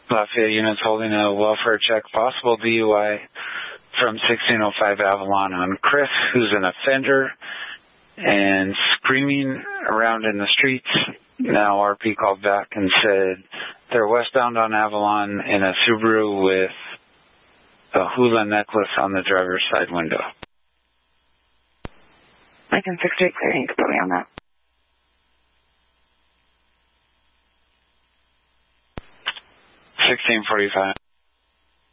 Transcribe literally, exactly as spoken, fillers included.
Lafayette units holding a welfare check, possible D U I from sixteen oh five Avalon on Chris, who's an offender and screaming around in the streets. Now R P called back and said they're westbound on Avalon in a Subaru with a hula necklace on the driver's side window. Lincoln sixty-eight clear, you can put me on that. sixteen forty-five.